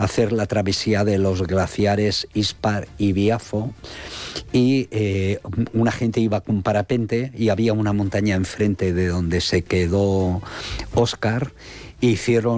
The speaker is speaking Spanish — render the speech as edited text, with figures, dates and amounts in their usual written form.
hacer la travesía de los glaciares Ispar y Biafo, y una gente iba con parapente y había una montaña enfrente de donde se quedó Oscar. Hicieron